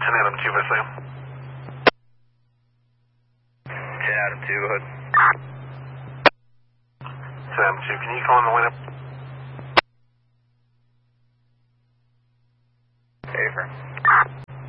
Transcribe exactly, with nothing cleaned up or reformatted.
ten Adam two, Vasily. ten Adam two, go ahead. ten Adam two, can you call in the lineup? Hey, firm.